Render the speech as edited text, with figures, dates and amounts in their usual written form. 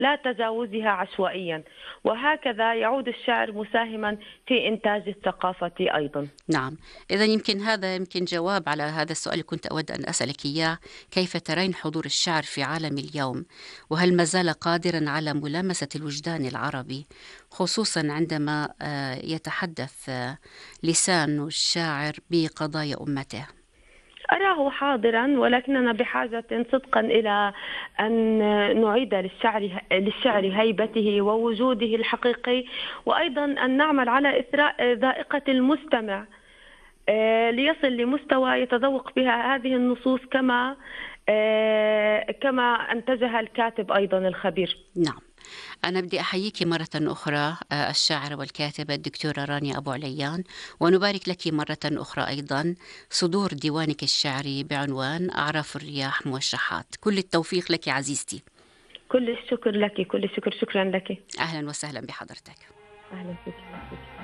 لا تجاوزها عشوائيا، وهكذا يعود الشعر مساهما في إنتاج الثقافة أيضا. نعم. إذا يمكن هذا يمكن جواب على هذا السؤال اللي كنت أود أن أسألك إياه. كيف ترين حضور الشعر في عالم اليوم؟ وهل ما زال قادرا على ملامسة الوجدان العربي، خصوصا عندما يتحدث لسان الشاعر بقضايا أمته؟ أراه حاضرا، ولكننا بحاجة صدقا إلى أن نعيد للشعر هيبته ووجوده الحقيقي، وأيضا أن نعمل على إثراء ذائقة المستمع ليصل لمستوى يتذوق بها هذه النصوص كما أنتجها الكاتب أيضا الخبير. نعم. أنا بدي أحييك مرة أخرى الشاعرة والكاتبة الدكتورة رانيا أبو عليان، ونبارك لك مرة أخرى أيضا صدور ديوانك الشعري بعنوان أعراف الرياح موشحات. كل التوفيق لك عزيزتي. كل الشكر لك، كل الشكر، شكرا لك. أهلا وسهلا بحضرتك. أهلا بك.